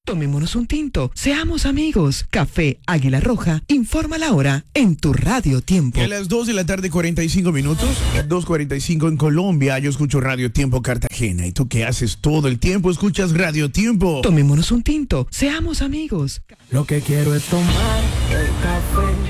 Tomémonos un tinto, seamos amigos. Café Águila Roja, informa la hora en tu Radio Tiempo. Y a las 2 de la tarde, 45 minutos, 2:45 en Colombia, yo escucho Radio Tiempo Cartagena. ¿Y tú qué haces todo el tiempo? Escuchas Radio Tiempo. Tomémonos un tinto, seamos amigos. Lo que quiero es tomar el café.